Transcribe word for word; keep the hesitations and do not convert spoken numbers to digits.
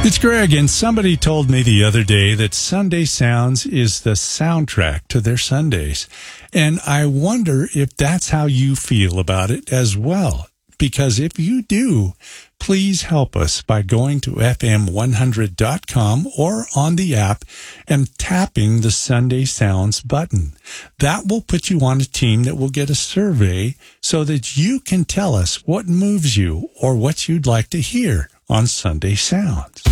It's Greg, and somebody told me the other day that Sunday Sounds is the soundtrack to their Sundays. And I wonder if that's how you feel about it as well. Because if you do, please help us by going to F M one hundred dot com or on the app and tapping the Sunday Sounds button. That will put you on a team that will get a survey so that you can tell us what moves you or what you'd like to hear on Sunday Sounds.